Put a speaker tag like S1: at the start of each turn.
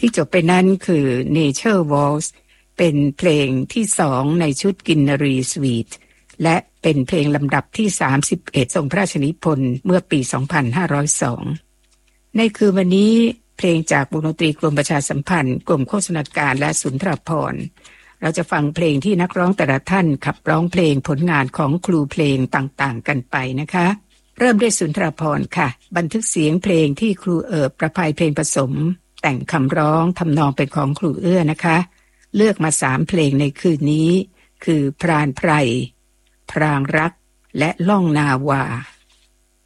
S1: ที่จบไปนั้นคือ Nature Waltz เป็นเพลงที่2ในชุดกินนารีสวีทและเป็นเพลงลำดับที่31ทรงพระราชนิพนธ์เมื่อปี 2502 ในคืนวันนี้เพลงจากวงดนตรีกรมประชาสัมพันธ์กรมโฆษณาการและสุนทรภรณ์เราจะฟังเพลงที่นักร้องแต่ละท่านขับร้องเพลงผลงานของครูเพลงต่างๆกันไปนะคะเริ่มด้วยสุนทรภรณ์ค่ะบันทึกเสียงเพลงที่ครูประภัยเพลงผสมแต่งคำร้องทำนองเป็นของครูเอื้อนะคะเลือกมา3เพลงในคืนนี้คือพรานไพรพรางรักและล่องนาวา